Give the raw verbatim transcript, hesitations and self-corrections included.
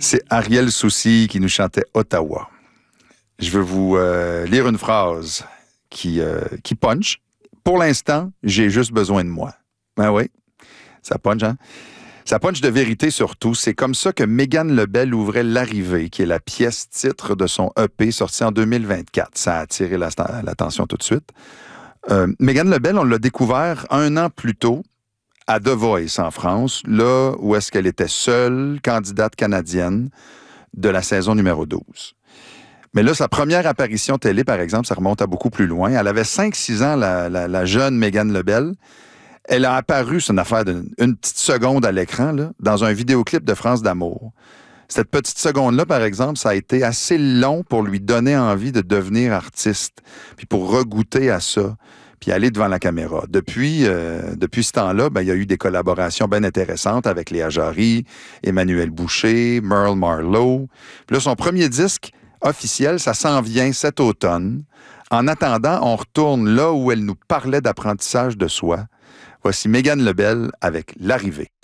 C'est Ariel Soucy qui nous chantait Ottawa. Je veux vous euh, lire une phrase qui, euh, qui punch. Pour l'instant, j'ai juste besoin de moi. Ben oui, ça punch, hein? Ça punch de vérité surtout. C'est comme ça que Mégane Lebel ouvrait L'Arrivée, qui est la pièce titre de son E P sorti en deux mille vingt-quatre. Ça a attiré la, l'attention tout de suite. Euh, Mégane Lebel, on l'a découvert un an plus tôt à The Voice en France, là où est-ce qu'elle était seule candidate canadienne de la saison numéro douze. Mais là, sa première apparition télé, par exemple, ça remonte à beaucoup plus loin. Elle avait cinq six ans, la, la, la jeune Mégane Lebel. Elle a apparu, c'est une affaire d'une une petite seconde à l'écran, là, dans un vidéoclip de France d'amour. Cette petite seconde-là, par exemple, ça a été assez long pour lui donner envie de devenir artiste, puis pour regoûter à ça, puis aller devant la caméra. Depuis, euh, depuis ce temps-là, ben, il y a eu des collaborations bien intéressantes avec Léa Jarry, Emmanuel Boucher, Merle Marlowe. Puis là, son premier disque officiel, ça s'en vient cet automne. En attendant, on retourne là où elle nous parlait d'apprentissage de soi. Voici Mégane Lebel avec L'Arrivée.